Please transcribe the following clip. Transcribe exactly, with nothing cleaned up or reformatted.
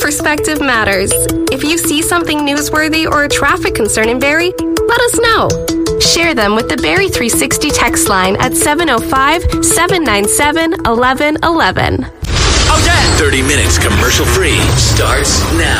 perspective matters. If you see something newsworthy or a traffic concern in Barrie, let us know. Share them with the Barrie three sixty text line at seven oh five, seven nine seven, one one one one. thirty minutes commercial free starts now.